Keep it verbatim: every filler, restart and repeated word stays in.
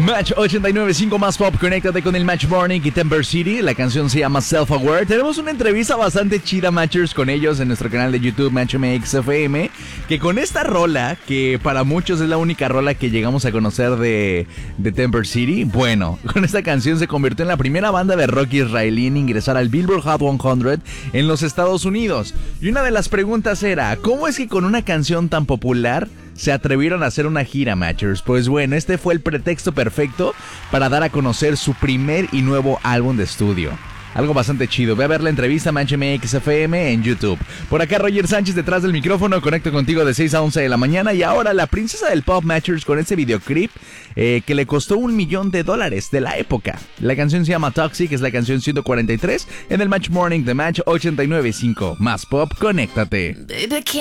Match ochenta y nueve punto cinco más pop, conéctate con el Match Morning y Temper City. La canción se llama Self Aware. Tenemos una entrevista bastante chida, Matchers, con ellos en nuestro canal de YouTube, Match M X F M. Que con esta rola, que para muchos es la única rola que llegamos a conocer de, de Temper City, bueno, con esta canción se convirtió en la primera banda de rock israelí en ingresar al Billboard Hot cien en los Estados Unidos. Y una de las preguntas era, ¿cómo es que con una canción tan popular se atrevieron a hacer una gira, Matchers? Pues bueno, este fue el pretexto perfecto para dar a conocer su primer y nuevo álbum de estudio. Algo bastante chido. Ve a ver la entrevista Match M X F M en YouTube. Por acá Roger Sánchez detrás del micrófono. Conecto contigo de seis a once de la mañana. Y ahora la princesa del pop, Matchers, con este videoclip eh, que le costó un millón de dólares de la época. La canción se llama Toxic, es la canción ciento cuarenta y tres en el Match Morning de Match ochenta y nueve punto cinco. Más pop, conéctate.